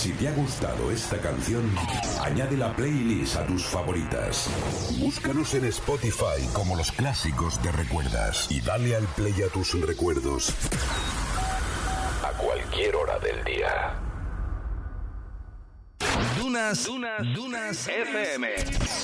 Si te ha gustado esta canción, añade la playlist a tus favoritas. Búscanos en Spotify como Los Clásicos de Recuerdas y dale al play a tus recuerdos a cualquier hora del día. Dunas FM.